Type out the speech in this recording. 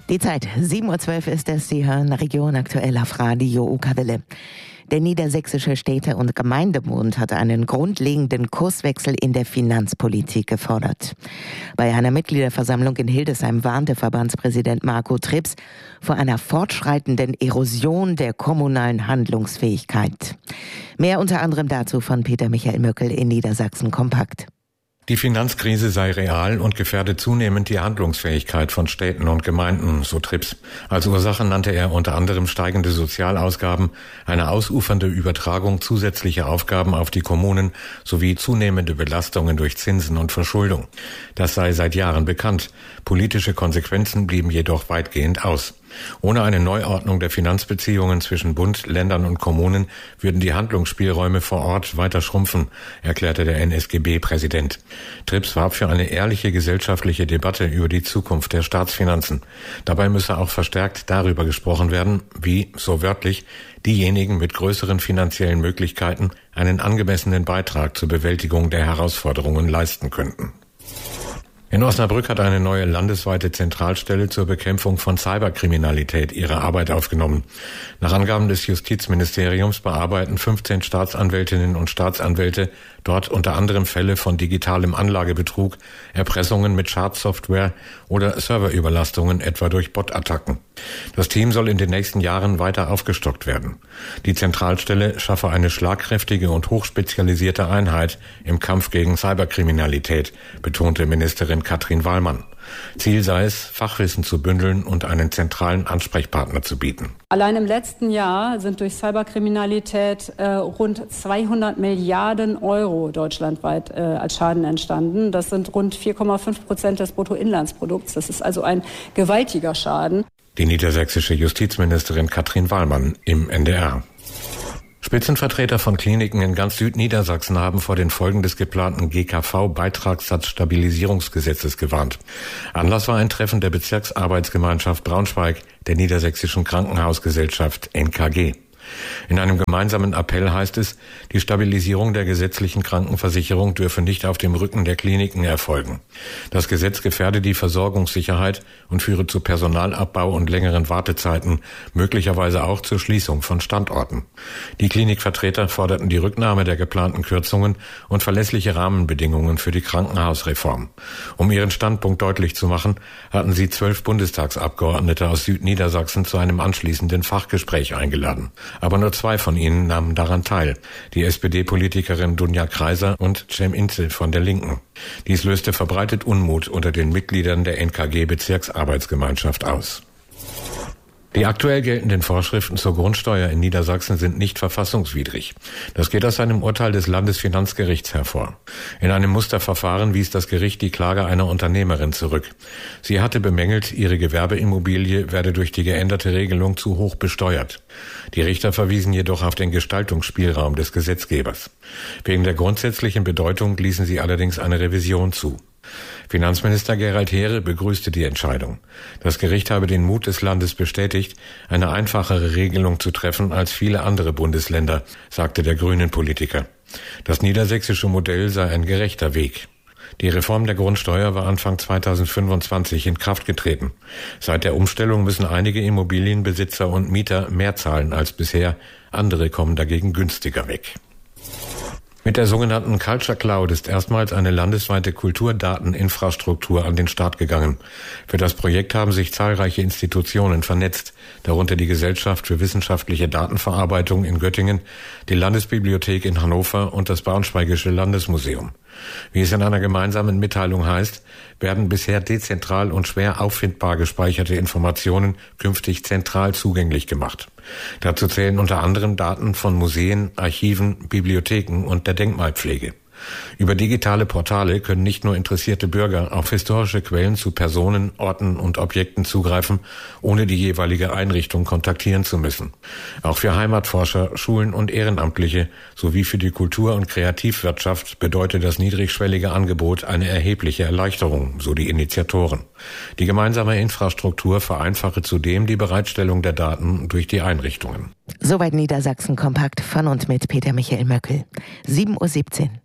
Die Zeit, 7:12 Uhr ist es, Sie hören Region aktuell auf Radio UKW. Der Niedersächsische Städte- und Gemeindebund hat einen grundlegenden Kurswechsel in der Finanzpolitik gefordert. Bei einer Mitgliederversammlung in Hildesheim warnte Verbandspräsident Marco Trips vor einer fortschreitenden Erosion der kommunalen Handlungsfähigkeit. Mehr unter anderem dazu von Peter Michael Möckel in Niedersachsen Kompakt. Die Finanzkrise sei real und gefährde zunehmend die Handlungsfähigkeit von Städten und Gemeinden, so Trips. Als Ursache nannte er unter anderem steigende Sozialausgaben, eine ausufernde Übertragung zusätzlicher Aufgaben auf die Kommunen sowie zunehmende Belastungen durch Zinsen und Verschuldung. Das sei seit Jahren bekannt. Politische Konsequenzen blieben jedoch weitgehend aus. Ohne eine Neuordnung der Finanzbeziehungen zwischen Bund, Ländern und Kommunen würden die Handlungsspielräume vor Ort weiter schrumpfen, erklärte der NSGB-Präsident. Trips warb für eine ehrliche gesellschaftliche Debatte über die Zukunft der Staatsfinanzen. Dabei müsse auch verstärkt darüber gesprochen werden, wie, so wörtlich, diejenigen mit größeren finanziellen Möglichkeiten einen angemessenen Beitrag zur Bewältigung der Herausforderungen leisten könnten. In Osnabrück hat eine neue landesweite Zentralstelle zur Bekämpfung von Cyberkriminalität ihre Arbeit aufgenommen. Nach Angaben des Justizministeriums bearbeiten 15 Staatsanwältinnen und Staatsanwälte dort unter anderem Fälle von digitalem Anlagebetrug, Erpressungen mit Schadsoftware oder Serverüberlastungen, etwa durch Botattacken. Das Team soll in den nächsten Jahren weiter aufgestockt werden. Die Zentralstelle schaffe eine schlagkräftige und hochspezialisierte Einheit im Kampf gegen Cyberkriminalität, betonte Ministerin Katrin Wallmann. Ziel sei es, Fachwissen zu bündeln und einen zentralen Ansprechpartner zu bieten. Allein im letzten Jahr sind durch Cyberkriminalität rund 200 Milliarden Euro deutschlandweit als Schaden entstanden. Das sind rund 4,5% des Bruttoinlandsprodukts. Das ist also ein gewaltiger Schaden. Die niedersächsische Justizministerin Katrin Wallmann im NDR. Spitzenvertreter von Kliniken in ganz Südniedersachsen haben vor den Folgen des geplanten GKV-Beitragssatzstabilisierungsgesetzes gewarnt. Anlass war ein Treffen der Bezirksarbeitsgemeinschaft Braunschweig, der Niedersächsischen Krankenhausgesellschaft NKG. In einem gemeinsamen Appell heißt es, die Stabilisierung der gesetzlichen Krankenversicherung dürfe nicht auf dem Rücken der Kliniken erfolgen. Das Gesetz gefährde die Versorgungssicherheit und führe zu Personalabbau und längeren Wartezeiten, möglicherweise auch zur Schließung von Standorten. Die Klinikvertreter forderten die Rücknahme der geplanten Kürzungen und verlässliche Rahmenbedingungen für die Krankenhausreform. Um ihren Standpunkt deutlich zu machen, hatten sie 12 Bundestagsabgeordnete aus Südniedersachsen zu einem anschließenden Fachgespräch eingeladen. Aber nur 2 von ihnen nahmen daran teil, die SPD-Politikerin Dunja Kreiser und Cem Inze von der Linken. Dies löste verbreitet Unmut unter den Mitgliedern der NKG-Bezirksarbeitsgemeinschaft aus. Die aktuell geltenden Vorschriften zur Grundsteuer in Niedersachsen sind nicht verfassungswidrig. Das geht aus einem Urteil des Landesfinanzgerichts hervor. In einem Musterverfahren wies das Gericht die Klage einer Unternehmerin zurück. Sie hatte bemängelt, ihre Gewerbeimmobilie werde durch die geänderte Regelung zu hoch besteuert. Die Richter verwiesen jedoch auf den Gestaltungsspielraum des Gesetzgebers. Wegen der grundsätzlichen Bedeutung ließen sie allerdings eine Revision zu. Finanzminister Gerald Heere begrüßte die Entscheidung. Das Gericht habe den Mut des Landes bestätigt, eine einfachere Regelung zu treffen als viele andere Bundesländer, sagte der Grünen-Politiker. Das niedersächsische Modell sei ein gerechter Weg. Die Reform der Grundsteuer war Anfang 2025 in Kraft getreten. Seit der Umstellung müssen einige Immobilienbesitzer und Mieter mehr zahlen als bisher. Andere kommen dagegen günstiger weg. Mit der sogenannten Culture Cloud ist erstmals eine landesweite Kulturdateninfrastruktur an den Start gegangen. Für das Projekt haben sich zahlreiche Institutionen vernetzt, darunter die Gesellschaft für wissenschaftliche Datenverarbeitung in Göttingen, die Landesbibliothek in Hannover und das Braunschweigische Landesmuseum. Wie es in einer gemeinsamen Mitteilung heißt, werden bisher dezentral und schwer auffindbar gespeicherte Informationen künftig zentral zugänglich gemacht. Dazu zählen unter anderem Daten von Museen, Archiven, Bibliotheken und der Denkmalpflege. Über digitale Portale können nicht nur interessierte Bürger auf historische Quellen zu Personen, Orten und Objekten zugreifen, ohne die jeweilige Einrichtung kontaktieren zu müssen. Auch für Heimatforscher, Schulen und Ehrenamtliche sowie für die Kultur- und Kreativwirtschaft bedeutet das niedrigschwellige Angebot eine erhebliche Erleichterung, so die Initiatoren. Die gemeinsame Infrastruktur vereinfache zudem die Bereitstellung der Daten durch die Einrichtungen. Soweit Niedersachsen kompakt von und mit Peter Michael Möckel. 7:17 Uhr.